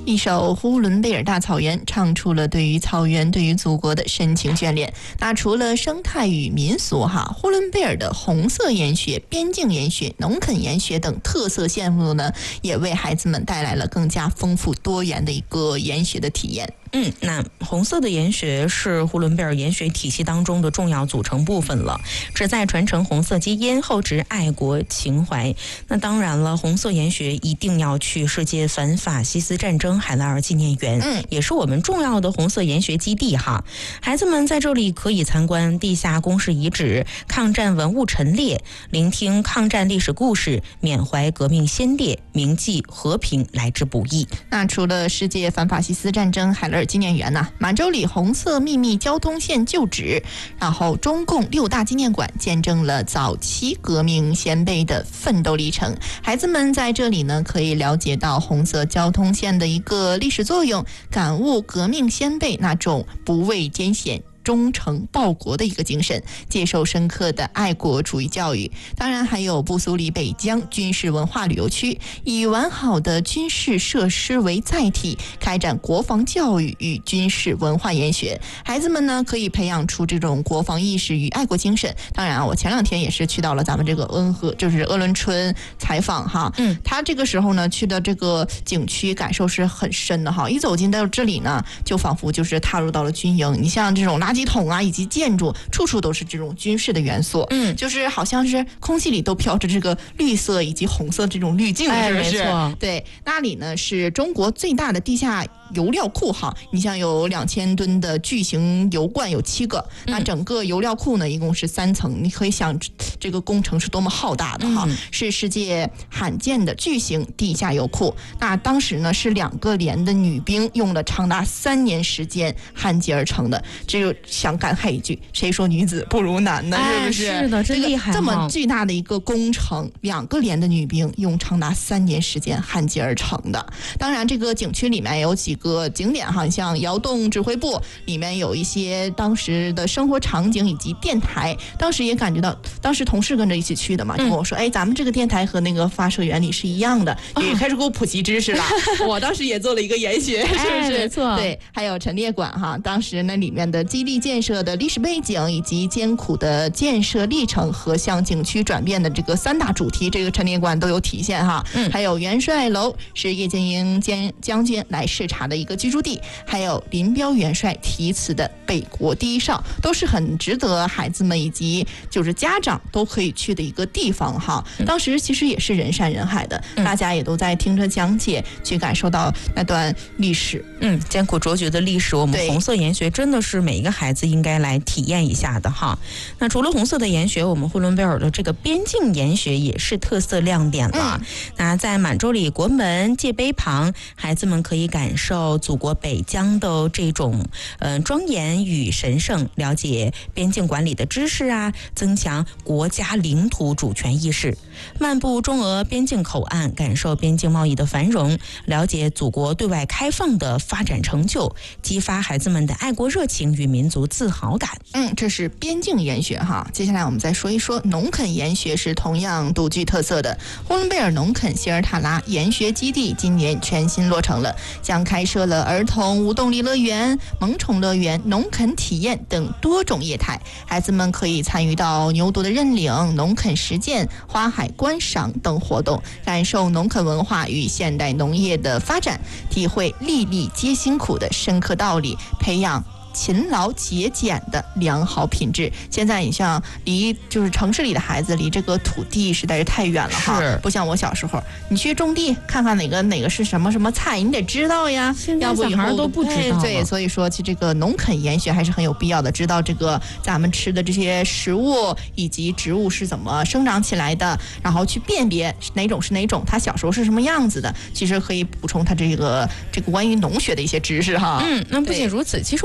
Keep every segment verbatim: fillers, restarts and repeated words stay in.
一首呼伦贝尔大草原，唱出了对于草原、对于祖国的深情眷恋。那除了生态与民俗哈，呼伦贝尔的红色研学、边境研学、农垦研学等特色项目呢，也为孩子们带来了更加丰富多元的一个研学的体验。 嗯，那红色的研学是呼伦贝尔研学体系当中的重要组成部分了，旨在传承红色基因，厚植爱国情怀。那当然了，红色研学一定要去世界反法西斯战争海拉尔纪念园， 嗯， 也是我们重要的红色研学基地哈。孩子们在这里可以参观地下工事遗址、抗战文物陈列，聆听抗战历史故事，缅怀革命先烈，铭记和平来之不易。 那除了世界反法西斯战争海拉尔纪念园呢、啊，满洲里红色秘密交通线旧址，然后中共六大纪念馆见证了早期革命先辈的奋斗历程。孩子们在这里呢，可以了解到红色交通线的一个历史作用，感悟革命先辈那种不畏艰险、忠诚报国的一个精神，接受深刻的爱国主义教育。当然还有布苏里北疆军事文化旅游区，以完好的军事设施为载体，开展国防教育与军事文化研学。孩子们呢，可以培养出这种国防意识与爱国精神。当然啊，我前两天也是去到了咱们这个恩和，就是鄂伦春采访哈， 嗯， 他这个时候呢去的这个景区，感受是很深的哈。一走进到这里呢，就仿佛就是踏入到了军营。你像这种垃圾桶啊，以及建筑，处处都是这种军事的元素， 嗯， 就是好像是空气里都飘着这个绿色以及红色这种滤镜， 哎， 是不是？ 没错， 对，那里呢是中国最大的地下油料库哈，你像有两千吨的巨型油罐有七个， 嗯、 那整个油料库呢一共是三层，你可以想这个工程是多么浩大的哈， 嗯、 是世界罕见的巨型地下油库。那当时呢是两个连的女兵用了长达三年时间焊接而成的，这就想感慨一句，谁说女子不如男呢？ 哎、 是不是？ 是的，真厉害、 这个！这么巨大的一个工程，两个连的女兵用长达三年时间焊接而成的。当然，这个景区里面有几个景点哈，像窑洞指挥部里面有一些当时的生活场景以及电台。当时也感觉到，当时同事跟着一起去的嘛，就跟我说：“嗯、哎，咱们这个电台和那个发射原理是一样的。”也开始给我普及知识了。我当时也做了一个研学，是不是？ 哎、没错。 对，还有陈列馆哈，当时那里面的基地建设的历史背景以及艰苦的建设历程和向景区转变的这个三大主题，这个陈列馆都有体现哈。 嗯， 还有元帅楼是叶剑英将军来视察的一个居住地，还有林彪元帅题词的北国第一哨，都是很值得孩子们以及就是家长都可以去的一个地方哈。当时其实也是人山人海的， 嗯、 大家也都在听着讲解，去感受到那段历史。 嗯，艰苦卓绝的历史，我们红色研学真的是每一个孩子应该来体验一下的哈。那除了红色的研学，我们呼伦贝尔的这个边境研学也是特色亮点了。 嗯、 那在满洲里国门界碑旁，孩子们可以感受祖国北疆的这种呃庄严与神圣，了解边境管理的知识啊，增强国家领土主权意识。漫步中俄边境口岸，感受边境贸易的繁荣，了解祖国对外开放的发展成就，激发孩子们的爱国热情与民族自豪感。 嗯，这是边境研学哈。接下来我们再说一说农垦研学，是同样独具特色的。呼伦贝尔农垦希尔塔拉研学基地今年全新落成了，将开设了儿童无动力乐园、萌宠乐园、农垦体验等多种业态，孩子们可以参与到牛犊的认领、农垦实践、花海观赏等活动，感受农垦文化与现代农业的发展，体会粒粒皆辛苦的深刻道理，培养勤劳节俭的良好品质。现在你像离就是城市里的孩子离这个土地实在是太远了哈， 是不像我小时候，你去种地看看哪个哪个是什么什么菜，你得知道呀。 要不以后都不知道。 对，所以说其实这个农垦研学还是很有必要的，知道这个咱们吃的这些食物以及植物是怎么生长起来的，然后去辨别哪种是哪种，它小时候是什么样子的，其实可以补充它这个这个关于农学的一些知识哈。 嗯，那不仅如此，其实我真的觉得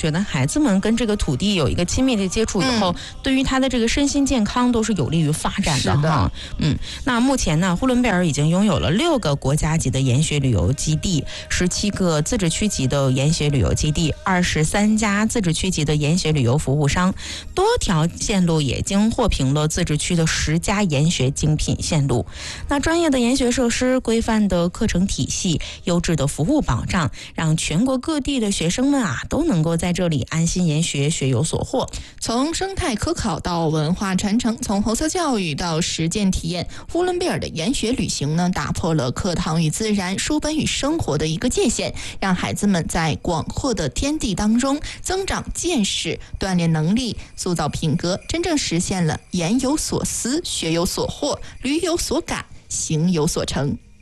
觉得孩子们跟这个土地有一个亲密的接触以后，嗯、对于他的这个身心健康都是有利于发展的哈。嗯，那目前呢，呼伦贝尔已经拥有了六个国家级的研学旅游基地，十七个自治区级的研学旅游基地，二十三家自治区级的研学旅游服务商，多条线路也已经获评了自治区的十家研学精品线路。那专业的研学设施、规范的课程体系、优质的服务保障，让全国各地的学生们啊都能够在这里安心研学，学有所获。 从生态科考到文化传承，从红色教育到实践体验，呼伦贝尔的研学旅行呢，打破了课堂与自然、书本与生活的一个界限，让孩子们在广阔的天地当中增长见识、锻炼能力、塑造品格，真正实现了言有所思、学有所获、旅有所感、行有所成。